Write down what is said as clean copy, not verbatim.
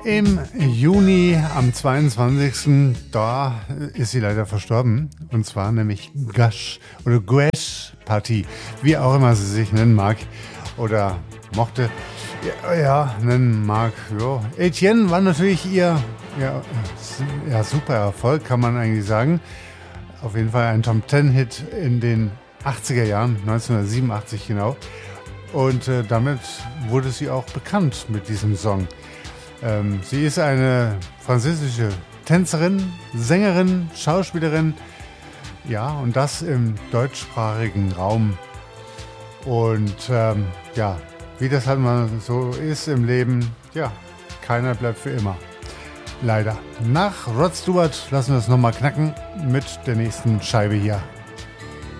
Im Juni am 22. da ist sie leider verstorben. Und zwar nämlich Gush oder Guesh Party, wie auch immer sie sich nennen mag oder mochte. Ja, nennen mag. Ja. Etienne war natürlich ihr super Erfolg, kann man eigentlich sagen. Auf jeden Fall ein Top-10-Hit in den 80er Jahren, 1987 genau. Und damit wurde sie auch bekannt mit diesem Song. Sie ist eine französische Tänzerin, Sängerin, Schauspielerin, ja, und das im deutschsprachigen Raum. Und wie das halt mal so ist im Leben, ja, keiner bleibt für immer. Leider. Nach Rod Stewart lassen wir es nochmal knacken mit der nächsten Scheibe hier.